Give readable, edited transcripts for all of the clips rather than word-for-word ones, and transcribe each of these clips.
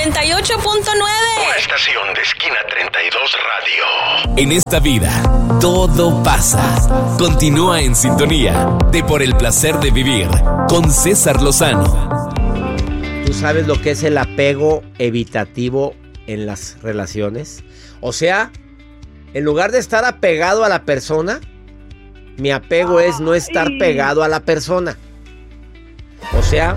98.9. Una estación de Esquina 32 Radio. En esta vida, todo pasa. Continúa en sintonía de Por el Placer de Vivir con César Lozano. ¿Tú sabes lo que es el apego evitativo en las relaciones? O sea, en lugar de estar apegado a la persona, mi apego es no estar pegado a la persona. O sea,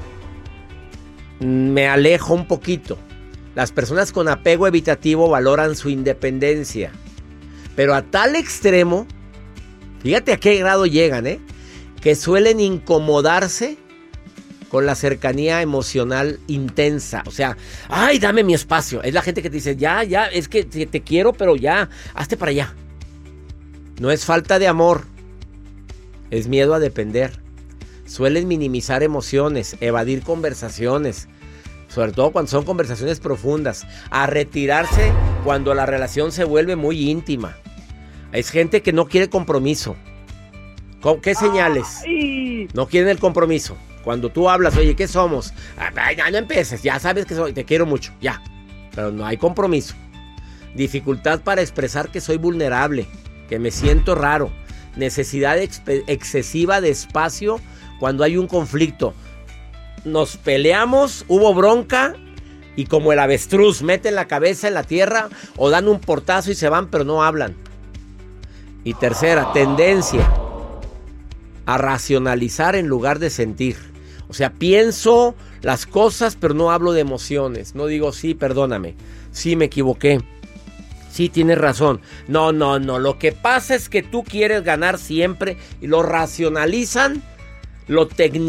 me alejo un poquito. Las personas con apego evitativo valoran su independencia. Pero a tal extremo, fíjate a qué grado llegan, que suelen incomodarse con la cercanía emocional intensa. O sea, ay, dame mi espacio. Es la gente que te dice, ya, es que te quiero, pero ya, hazte para allá. No es falta de amor, es miedo a depender. Suelen minimizar emociones, evadir conversaciones, sobre todo cuando son conversaciones profundas, a retirarse cuando la relación se vuelve muy íntima. Es gente que no quiere compromiso. ¿Qué señales? No quieren el compromiso. Cuando tú hablas, oye, ¿qué somos? Ya no empieces, ya sabes que soy, te quiero mucho, ya. Pero no hay compromiso. Dificultad para expresar que soy vulnerable, que me siento raro. Necesidad excesiva de espacio cuando hay un conflicto. Nos peleamos, hubo bronca y como el avestruz meten la cabeza en la tierra o dan un portazo y se van, pero no hablan. Y tercera, tendencia a racionalizar en lugar de sentir. O sea, pienso las cosas, pero no hablo de emociones. No digo, sí, perdóname, sí me equivoqué, sí tienes razón. No, lo que pasa es que tú quieres ganar siempre y lo racionalizan, lo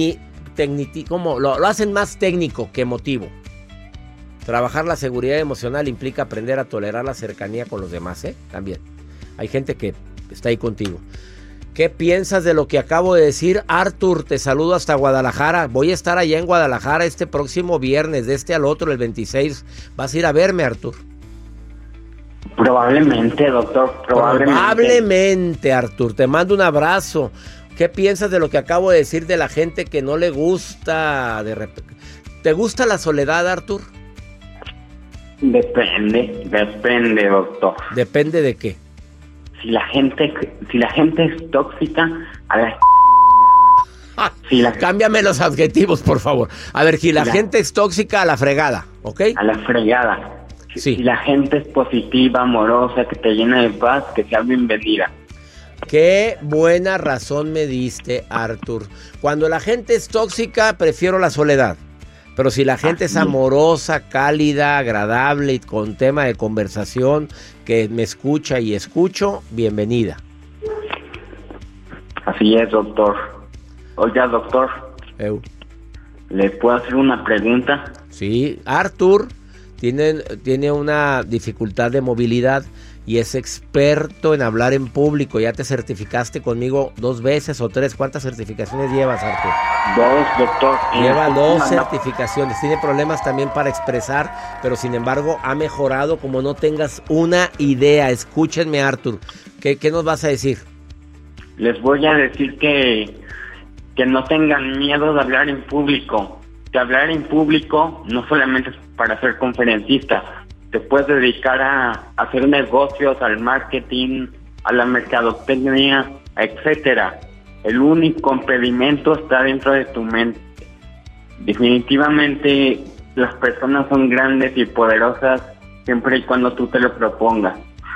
hacen más técnico que emotivo. Trabajar la seguridad emocional implica aprender a tolerar la cercanía con los demás, también. Hay gente que está ahí contigo. ¿Qué piensas de lo que acabo de decir? Arthur, te saludo hasta Guadalajara. Voy a estar allá en Guadalajara este próximo viernes, de este al otro, el 26. ¿Vas a ir a verme, Arthur? Probablemente, doctor, Probablemente, Arthur. Te mando un abrazo. ¿Qué piensas de lo que acabo de decir de la gente que no le gusta de repente? ¿Te gusta la soledad, Arthur? Depende, doctor. ¿Depende de qué? Si la gente es tóxica, Cámbiame los adjetivos, por favor. A ver, si la gente es tóxica, a la fregada, ¿ok? A la fregada. Sí. Si la gente es positiva, amorosa, que te llena de paz, que sea bienvenida. Qué buena razón me diste, Arthur. Cuando la gente es tóxica, prefiero la soledad. Pero si la gente es amorosa, cálida, agradable y con tema de conversación, que me escucha y escucho, bienvenida. Así es, doctor. Oiga, doctor, ¿le puedo hacer una pregunta? Sí, Arthur tiene una dificultad de movilidad y es experto en hablar en público. Ya te certificaste conmigo 2 veces o 3. ¿Cuántas certificaciones llevas, Arthur? 2, doctor. Lleva 2 certificaciones. Tiene problemas también para expresar, pero sin embargo ha mejorado como no tengas una idea. Escúchenme, Arthur. ¿Qué nos vas a decir? Les voy a decir que no tengan miedo de hablar en público. Que hablar en público no solamente es para ser conferencista. Te puedes dedicar a hacer negocios, al marketing, a la mercadotecnia, etcétera. El único impedimento está dentro de tu mente. Definitivamente las personas son grandes y poderosas siempre y cuando tú te lo propongas.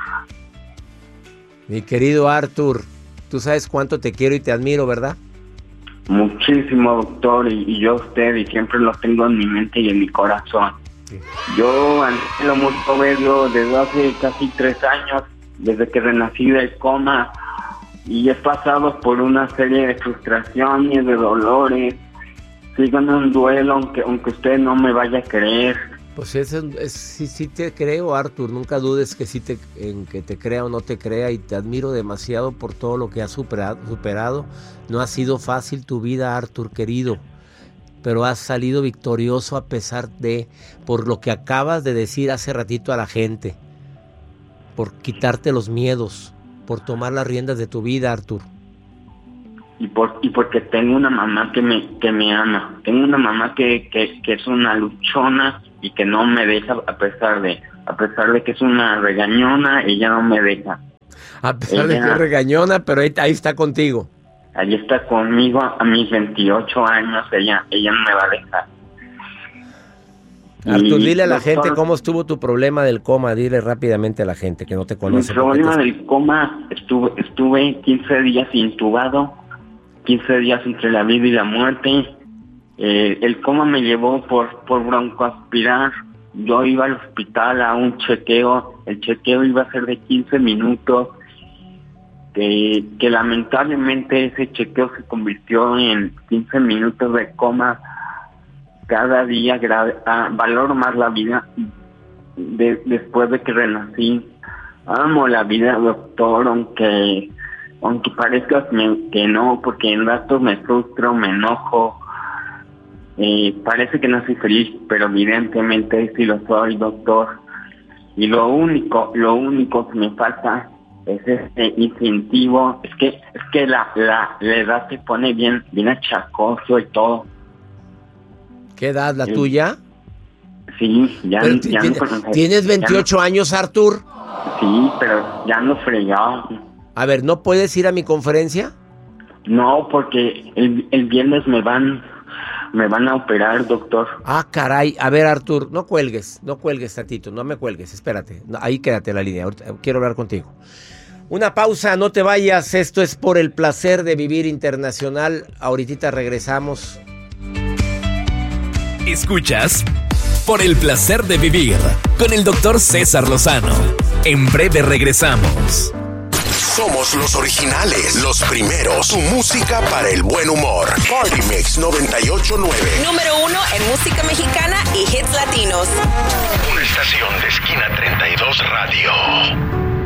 Mi querido Arthur, tú sabes cuánto te quiero y te admiro, ¿verdad? Muchísimo, doctor, y yo a usted, y siempre lo tengo en mi mente y en mi corazón. Sí. Yo lo mucho veo desde hace casi 3 años, desde que renací del coma, y he pasado por una serie de frustraciones, de dolores. Sigo en un duelo, aunque usted no me vaya a creer. Pues sí te creo, Arthur. Nunca dudes en que te crea o no te crea, y te admiro demasiado por todo lo que has superado. No ha sido fácil tu vida, Arthur, querido, pero has salido victorioso a pesar de, por lo que acabas de decir hace ratito a la gente, por quitarte los miedos, por tomar las riendas de tu vida, Arthur. Y porque tengo una mamá que me ama. Tengo una mamá que es una luchona y que no me deja a pesar de que es una regañona, ella no me deja. A pesar de que es regañona, pero ahí está contigo. Ahí está conmigo a mis 28 años, ella no me va a dejar. Artur, dile a la gente cómo estuvo tu problema del coma, dile rápidamente a la gente que no te conoce. Mi problema del coma, estuve 15 días intubado, 15 días entre la vida y la muerte. El coma me llevó por broncoaspirar. Yo iba al hospital a un chequeo, el chequeo iba a ser de 15 minutos, que lamentablemente ese chequeo se convirtió en 15 minutos de coma. Cada día valoro más la vida después de que renací. Amo la vida, doctor, aunque parezca que no, porque en ratos me frustro, me enojo. Parece que no soy feliz, pero evidentemente sí lo soy, doctor. Y lo único que me falta es ese incentivo. Es que la edad se pone bien achacoso y todo. ¿Qué edad, la tuya? Sí, ya ¿Tienes 28 años, Artur? Sí, pero ya no fregado. A ver, ¿no puedes ir a mi conferencia? No, porque el viernes me van a operar, doctor. Ah, caray. A ver, Artur, no cuelgues tantito, no me cuelgues, espérate. No, ahí quédate en la línea, quiero hablar contigo. Una pausa, no te vayas, esto es Por el Placer de Vivir Internacional. Ahorita regresamos. Escuchas Por el Placer de Vivir con el Dr. César Lozano. En breve regresamos. Somos los originales, los primeros. Tu música para el buen humor. Party Mix 98.9. Número 1 en música mexicana y hits latinos. Una estación de Esquina 32 Radio.